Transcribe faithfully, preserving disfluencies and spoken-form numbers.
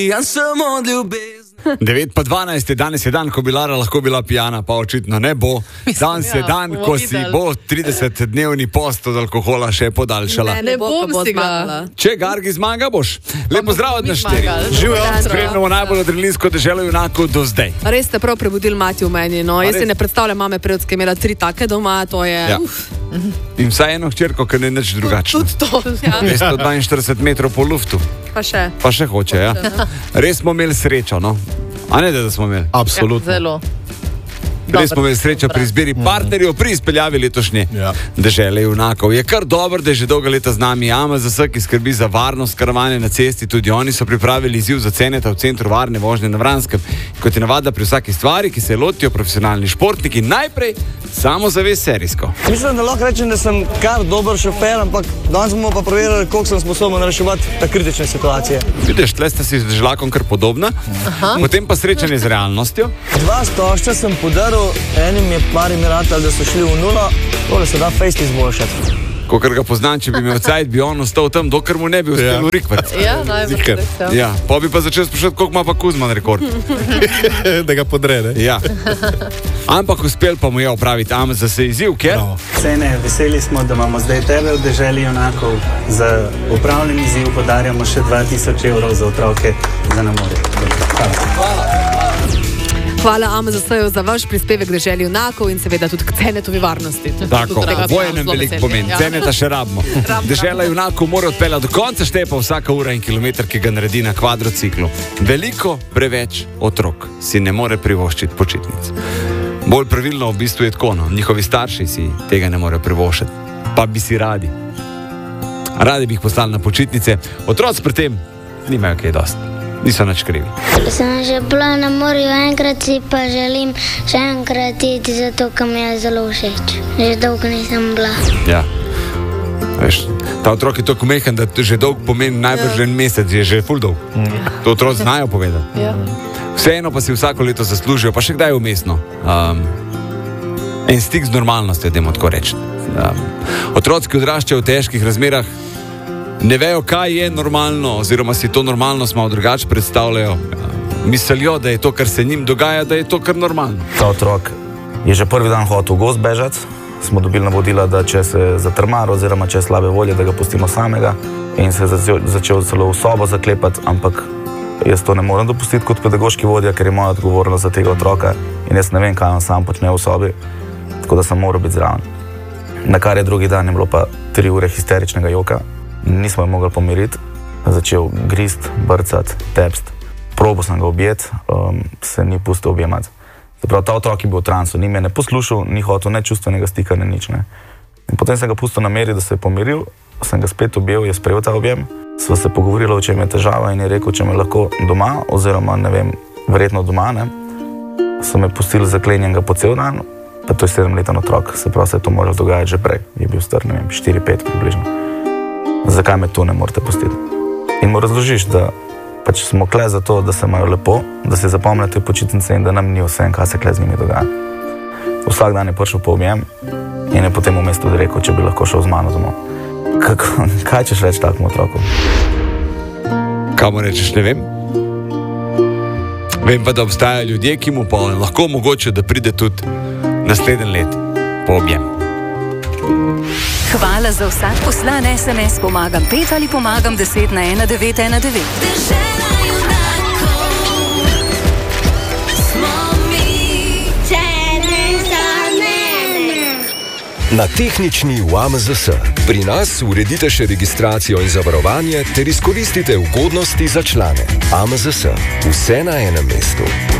Jaz sem od ljubezni. devet pa dvanajst je danes je dan, ko bi Lara lahko bila pijana, pa očitno ne bo. Danes je dan, ko si bo tridesetdnevni post od alkohola še podaljšala. Ne, ne bom si ga. Če Gargi zmaga, boš. Lepo zdrav od naštiri. Živijo, spremljamo najbolj adrenalinsko deželo junakov do zdaj. Res ste prav prebudili mati v meni, no. Jaz si ne predstavljam mame predske, imela tri take doma, to je... Ja. In vsaj eno hčerko, ker ne nič drugačno. Tudi to, ja. dvesto dvainštirideset metrov po luftu. Pa še. Pa še hoče, ja. Res smo imeli srečo, no. A ne, da smo imeli? Absolutno. Ja, zelo. Res smo imeli srečo pri izbiri partnerjev, pri izpeljavi letošnje Ja. dežele junakov. Je kar dobro, da je že dolga leta z nami A M Z S, ki skrbi za varnost karavane na cesti. Tudi oni so pripravili izziv za ceneta v centru varne vožnje na Vranskem. Kot je navada pri vsaki stvari, ki se lotijo profesionalni športniki, najprej samozavest serijsko. Mislim, da lahko rečem, da sem kar dober šofer, ampak danes bomo pa preverili, koliko sem sposoben reševati ta kritične situacije. Vidiš, tle sta si z žlakom kar podobna. Aha. Potem pa srečanje z realnostjo. Dva stožča sem podaril, enim je par imiratali, da so šli v nulo, tole se da fejst izboljšati. Kokor ga poznam, če bi imel cajt, bi on ostal tam, dokler mu ne bi uspel Ja. v rikvart. Ja, najbolj. Ja, pa bi pa začel sprašati, koliko ima pa Kuzman rekord. Da ga podre, ne? Ja. Ampak uspel pa mu je opraviti A M Z S izziv, ker... Bravo. Cene, veseli smo, da imamo zdaj tebe v deželi junakov. Za upravljen izziv podarjamo še dva tisoč evrov za otroke za na morje. Hvala A M Z S-ju za vaš prispevek k deželi junakov in seveda tudi k cenetovi varnosti. Tako, Tudi tega voje nam zelo veliko veseli. pomeni, Ja. ceneta še rabimo. Dežela junakov mora odpeljati do konca, šteje pa vsaka ura in kilometr, ki ga naredi na kvadrociklu. Veliko preveč otrok si ne more privoščiti počitnic. Bolj pravilno v bistvu je tako, no. Njihovi starši si tega ne morejo privoščiti, pa bi si radi. Radi bi jih poslali na počitnice, otroci pri tem nimajo kaj dosti, niso nič krivi. Sem že bila na morju enkrat, si pa želim še enkrat iti, zato ker mi je zelo všeč. Že dolgo nisem bila. Ja. Veš, ta otrok je tako mehen, da že dolg pomeni najbrž en mesec, je že ful dolg. To otroci znajo povedati. Ja. Vseeno pa si vsako leto zaslužijo, pa še kdaj umestno. Um, en stik z normalnostjo, dajmo tako reči. Um, otroci, ki odraščajo v težkih razmerah, ne vejo, kaj je normalno, oziroma si to normalnost malo drugače predstavljajo. Mislijo, da je to, kar se njim dogaja, da je to kar normalno. Ta otrok je že prvi dan hotel v gozd bežati. Smo dobili navodila, da če se zatrmar oziroma če je slabe volje, da ga pustimo samega, in se je začel, začel celo v sobo zaklepati, ampak jaz to ne morem dopustiti kot pedagoški vodja, ker je moja odgovornost za tega otroka in jaz ne vem, kaj on sam počne v sobi, tako da sem moral biti zraven. Na kar je drugi dan je bilo pa tri ure histeričnega joka. Nismo jo mogli pomiriti, začel grist, brcati, tepst. Probo sem ga objet, um, se ni pustil objemati. Zaprav, ta otrok je bil v transu, ni me ne poslušal, ni hotel ne čustvenega stika, ne nič. Ne. In potem sem ga pustil na meri, da se je pomiril, sem ga spet objel, je sprejel ta objem. Sva se pogovorila, o čem je težava, in je rekel, če me lahko doma, oziroma ne vem, verjetno doma, ne. So me pustili zaklenjenega po cel dan, pa to je sedemleten otrok, se pravi, se je to moralo dogajati že prej, je bil star, ne vem, štiri pet približno. Zakaj me tu ne morete pustiti? In mu razložiš, da pač smo kle za to, da se imajo lepo, da se zapomnijo te počitnice in da nam ni vse, kaj se kle z njimi dogaja. Vsak dan je prišel po objem in je potem v mestu rekel, če bi lahko šel z mano domov. Kako, kaj češ reči takemu otroku? Kaj mu rečeš, ne vem. Vem pa, da obstajajo ljudje, ki mu pa lahko omogočijo, da pride tudi naslednji let po objem. Hvala za vsak poslan es em es Pomagam pet ali Pomagam deset na ena devet ena devet. Dežela junakov smo mi. Na tehnični v A M Z S. Pri nas uredite še registracijo in zavarovanje ter izkoristite ugodnosti za člane. A M Z S. Vse na enem mestu.